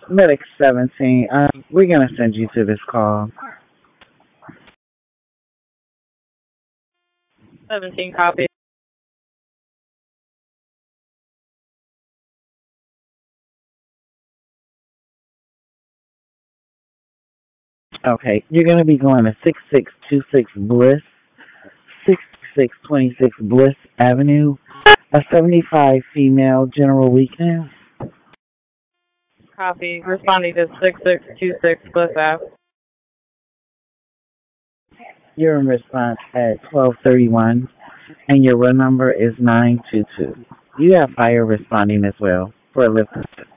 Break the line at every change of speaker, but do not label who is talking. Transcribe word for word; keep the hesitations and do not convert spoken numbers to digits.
Medic seventeen, um, we're going to send you to this call.
seventeen copy.
Okay, you're going to be going to six six two six Bliss, six six two six Bliss Avenue, a seventy-five female general weekend.
Copy. Responding to six six two six Bliss Ave.
You're in response at twelve thirty-one, and your room number is nine two two. You have fire responding as well for a lift.